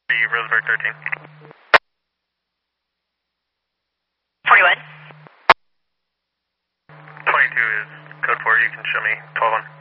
Roseburg 13. 41. 22 is code 4. You can show me 12 on.